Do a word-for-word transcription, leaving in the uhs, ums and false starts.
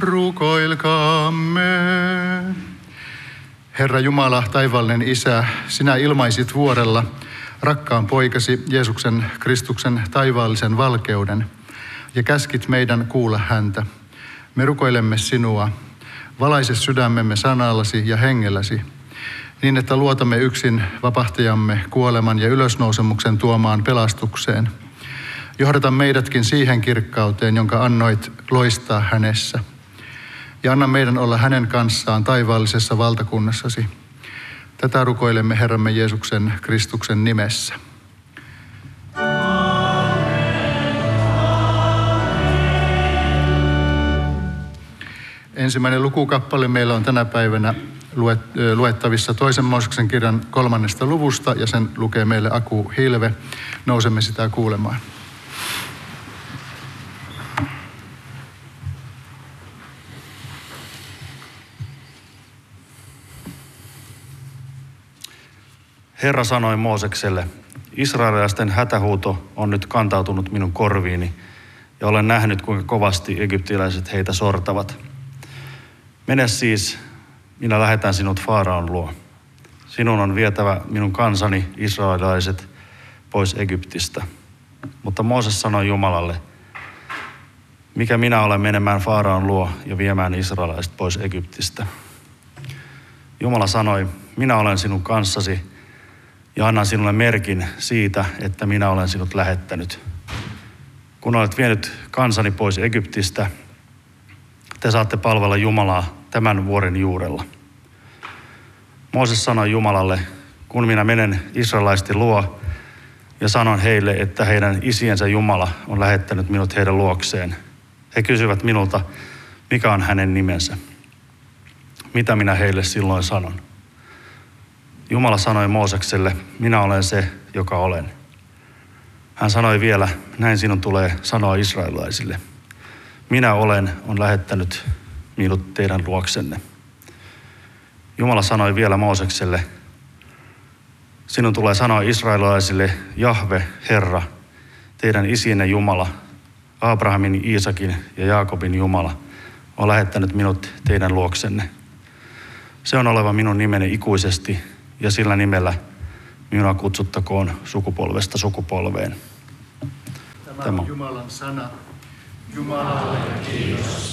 Rukoilkaamme. Herra Jumala, taivaallinen Isä, sinä ilmaisit vuorella rakkaan poikasi Jeesuksen Kristuksen taivaallisen valkeuden ja käskit meidän kuulla häntä. Me rukoilemme sinua, valaise sydämemme sanallasi ja hengelläsi, niin että luotamme yksin vapahtajamme kuoleman ja ylösnousemuksen tuomaan pelastukseen. Johdata meidätkin siihen kirkkauteen, jonka annoit loistaa hänessä. Ja anna meidän olla hänen kanssaan taivaallisessa valtakunnassasi. Tätä rukoilemme Herramme Jeesuksen Kristuksen nimessä. Ensimmäinen lukukappale meillä on tänä päivänä luettavissa toisen Mooseksen kirjan kolmannesta luvusta ja sen lukee meille Aku Hilve. Nousemme sitä kuulemaan. Herra sanoi Moosekselle, israelilaisten hätähuuto on nyt kantautunut minun korviini ja olen nähnyt, kuinka kovasti egyptiläiset heitä sortavat. Mene siis, minä lähetän sinut Faaraon luo. Sinun on vietävä minun kansani, israelilaiset, pois Egyptistä. Mutta Mooses sanoi Jumalalle, mikä minä olen menemään Faaraon luo ja viemään israelilaiset pois Egyptistä. Jumala sanoi, minä olen sinun kanssasi ja annan sinulle merkin siitä, että minä olen sinut lähettänyt. Kun olet vienyt kansani pois Egyptistä, te saatte palvella Jumalaa tämän vuoren juurella. Mooses sanoi Jumalalle, kun minä menen israelaisten luo ja sanon heille, että heidän isiensä Jumala on lähettänyt minut heidän luokseen. He kysyvät minulta, mikä on hänen nimensä. Mitä minä heille silloin sanon? Jumala sanoi Moosekselle, minä olen se, joka olen. Hän sanoi vielä, näin sinun tulee sanoa israelilaisille. Minä olen, on lähettänyt minut teidän luoksenne. Jumala sanoi vielä Moosekselle, sinun tulee sanoa israelilaisille, Jahve, Herra, teidän isienne Jumala, Abrahamin, Iisakin ja Jaakobin Jumala, on lähettänyt minut teidän luoksenne. Se on oleva minun nimeni ikuisesti ja sillä nimellä minua kutsuttakoon sukupolvesta sukupolveen. Tämä on Jumalan sana. Jumalalle kiitos.